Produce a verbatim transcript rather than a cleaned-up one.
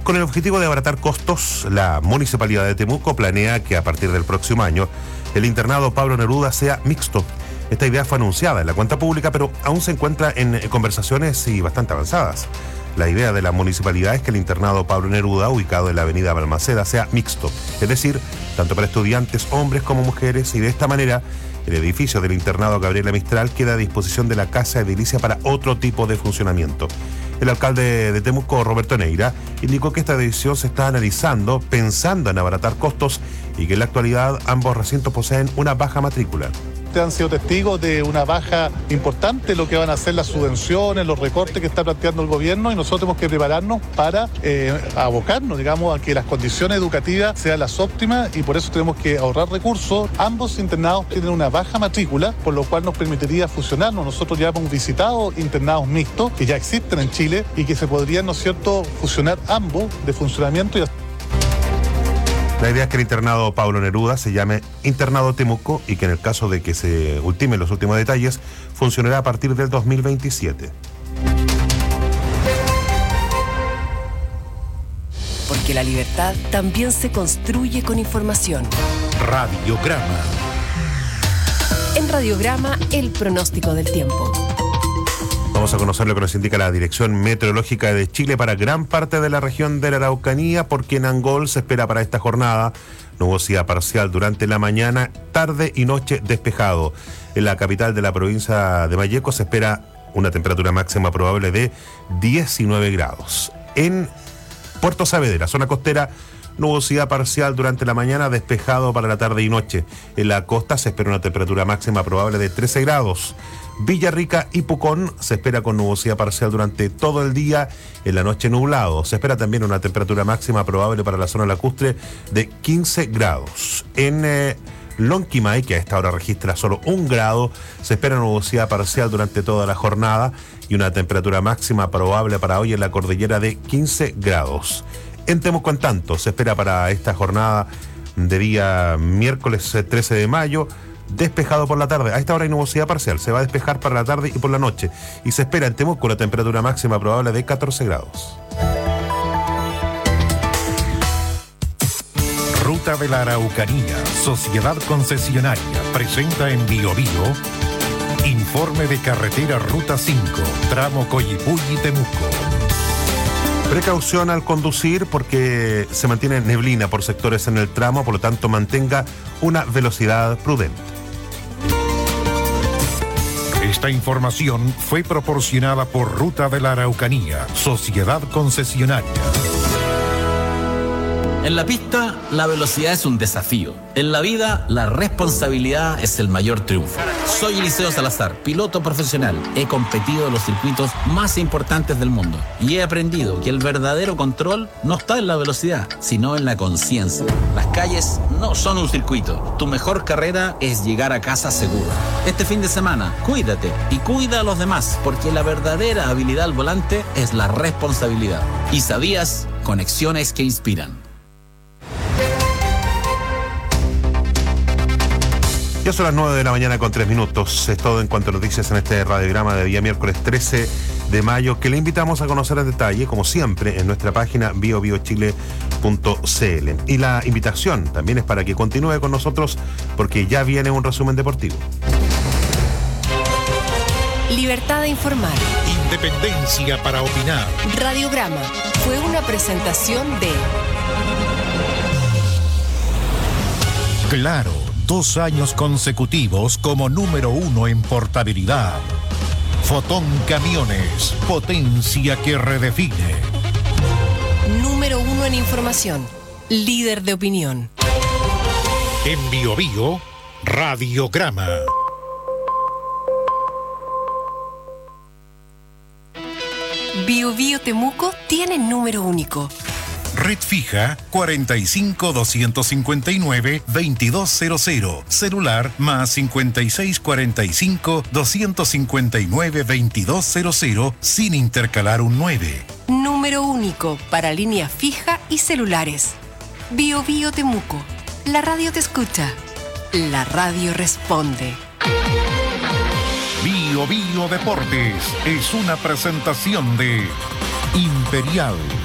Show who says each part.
Speaker 1: Con el objetivo de abaratar costos, la Municipalidad de Temuco planea que a partir del próximo año el internado Pablo Neruda sea mixto. Esta idea fue anunciada en la cuenta pública, pero aún se encuentra en conversaciones y bastante avanzadas. La idea de la municipalidad es que el internado Pablo Neruda, ubicado en la avenida Balmaceda, sea mixto, es decir, tanto para estudiantes, hombres como mujeres, y de esta manera el edificio del internado Gabriela Mistral queda a disposición de la Casa Edilicia para otro tipo de funcionamiento. El alcalde de Temuco, Roberto Neira, indicó que esta decisión se está analizando pensando en abaratar costos y que en la actualidad ambos recintos poseen una baja matrícula.
Speaker 2: Han sido testigos de una baja importante, lo que van a hacer las subvenciones, los recortes que está planteando el gobierno, y nosotros tenemos que prepararnos para eh, abocarnos, digamos, a que las condiciones educativas sean las óptimas, y por eso tenemos que ahorrar recursos. Ambos internados tienen una baja matrícula, por lo cual nos permitiría fusionarnos. Nosotros ya hemos visitado internados mixtos que ya existen en Chile y que se podrían, ¿no es cierto?, fusionar ambos de funcionamiento y
Speaker 1: La idea es que el internado Pablo Neruda se llame Internado Temuco y que en el caso de que se ultimen los últimos detalles, funcionará a partir del dos mil veintisiete.
Speaker 3: Porque la libertad también se construye con información.
Speaker 4: Radiograma.
Speaker 3: En Radiograma, el pronóstico del tiempo.
Speaker 1: Vamos a conocer lo que nos indica la Dirección Meteorológica de Chile para gran parte de la región de la Araucanía, porque en Angol se espera para esta jornada nubosidad parcial durante la mañana, tarde y noche despejado. En la capital de la provincia de Malleco se espera una temperatura máxima probable de diecinueve grados. En Puerto Saavedra, zona costera, nubosidad parcial durante la mañana, despejado para la tarde y noche. En la costa se espera una temperatura máxima probable de trece grados. Villarrica y Pucón se espera con nubosidad parcial durante todo el día, en la noche nublado. Se espera también una temperatura máxima probable para la zona lacustre de quince grados. En eh, Lonquimay, que a esta hora registra solo un grado, se espera nubosidad parcial durante toda la jornada y una temperatura máxima probable para hoy en la cordillera de quince grados. En Temuco, en tanto, se espera para esta jornada de día miércoles trece de mayo, despejado por la tarde. A esta hora hay nubosidad parcial, se va a despejar para la tarde y por la noche. Y se espera en Temuco una temperatura máxima probable de catorce grados.
Speaker 4: Ruta de la Araucanía, Sociedad Concesionaria, presenta en Bio Bio informe de carretera Ruta cinco, tramo Coyipulli-Temuco.
Speaker 1: Precaución al conducir porque se mantiene neblina por sectores en el tramo, por lo tanto mantenga una velocidad prudente.
Speaker 4: Esta información fue proporcionada por Ruta de la Araucanía, Sociedad Concesionaria.
Speaker 5: En la pista, la velocidad es un desafío. En la vida, la responsabilidad es el mayor triunfo. Soy Eliseo Salazar, piloto profesional. He competido en los circuitos más importantes del mundo y he aprendido que el verdadero control no está en la velocidad, sino en la conciencia. Las calles no son un circuito. Tu mejor carrera es llegar a casa seguro. Este fin de semana, cuídate y cuida a los demás, porque la verdadera habilidad al volante es la responsabilidad. ¿Y sabías? Conexiones que inspiran.
Speaker 1: Ya son las nueve de la mañana con tres minutos. Es todo en cuanto a noticias en este radiograma de día miércoles trece de mayo, que le invitamos a conocer en detalle, como siempre, en nuestra página bio bio chile punto c l. Y la invitación también es para que continúe con nosotros, porque ya viene un resumen deportivo.
Speaker 3: Libertad de informar.
Speaker 4: Independencia para opinar.
Speaker 3: Radiograma fue una presentación de
Speaker 4: Claro. Dos años consecutivos como número uno en portabilidad. Fotón Camiones, potencia que redefine.
Speaker 3: Número uno en información, líder de opinión.
Speaker 4: En Bio Bio, Radiograma.
Speaker 3: Bio Bio Temuco tiene número único.
Speaker 4: Red fija cuarenta y cinco, doscientos cincuenta y nueve, veintidós cero cero. Celular más cincuenta y seis, cuarenta y cinco, doscientos cincuenta y nueve, veintidós cero cero sin intercalar un nueve.
Speaker 3: Número único para línea fija y celulares. Bio Bio Temuco. La radio te escucha. La radio responde.
Speaker 4: Bio Bio Deportes es una presentación de Imperial.